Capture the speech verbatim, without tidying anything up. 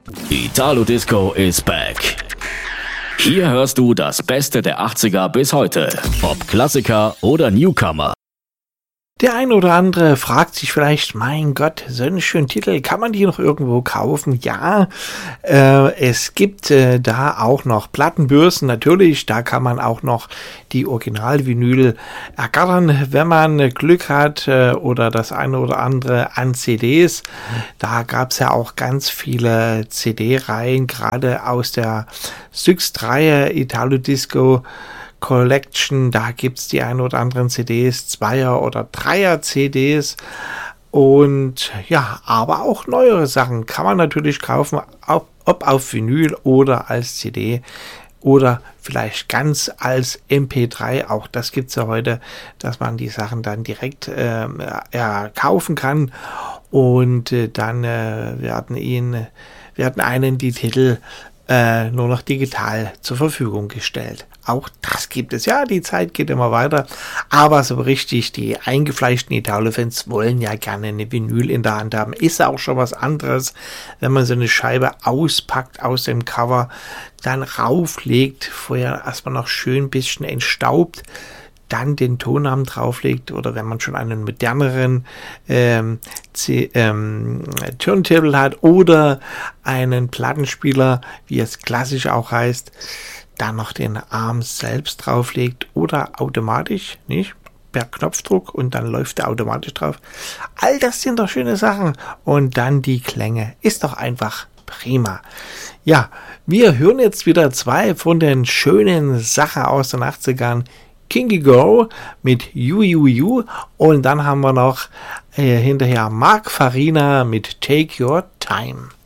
Italo Disco is back. Hier hörst du das Beste der achtziger bis heute, ob Klassiker oder Newcomer. Der ein oder andere fragt sich vielleicht, mein Gott, so einen schönen Titel, kann man die noch irgendwo kaufen? Ja, äh, es gibt äh, da auch noch Plattenbörsen, natürlich, da kann man auch noch die Original-Vinyl ergattern, wenn man Glück hat, äh, oder das eine oder andere an C Ds. Da gab es ja auch ganz viele C D-Reihen, gerade aus der Syxt-Reihe Italo Disco Collection, da gibt's die ein oder anderen C Ds, Zweier- oder Dreier-C Ds und ja, aber auch neuere Sachen kann man natürlich kaufen, ob, ob auf Vinyl oder als C D oder vielleicht ganz als M P drei, auch das gibt's ja heute, dass man die Sachen dann direkt äh, ja, kaufen kann und äh, dann äh, werden ihnen, werden einen die Titel äh, nur noch digital zur Verfügung gestellt. Auch das gibt es. Ja, die Zeit geht immer weiter. Aber so richtig, die eingefleischten Italo-Fans wollen ja gerne eine Vinyl in der Hand haben. Ist auch schon was anderes, wenn man so eine Scheibe auspackt aus dem Cover, dann rauflegt, vorher erstmal noch schön ein bisschen entstaubt, dann den Tonarm drauflegt oder wenn man schon einen moderneren ähm, C- ähm, Turntable hat oder einen Plattenspieler, wie es klassisch auch heißt, dann noch den Arm selbst drauflegt oder automatisch, nicht? Per Knopfdruck und dann läuft er automatisch drauf. All das sind doch schöne Sachen. Und dann die Klänge. Ist doch einfach prima. Ja, wir hören jetzt wieder zwei von den schönen Sachen aus den achtzigern. Kingy Go mit You You You und dann haben wir noch äh, hinterher Mark Farina mit Take Your Time.